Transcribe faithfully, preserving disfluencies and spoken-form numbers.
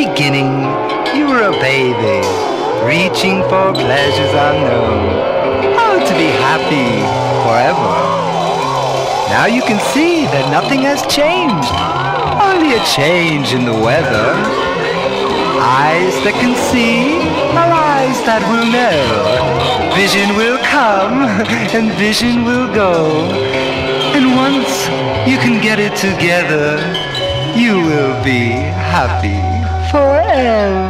beginning, you were a baby, reaching for pleasures unknown. Oh, to be happy forever. Now you can see that nothing has changed, only a change in the weather. Eyes that can see are eyes that will know. Vision will come and vision will go. And once you can get it together, you will be happy forever.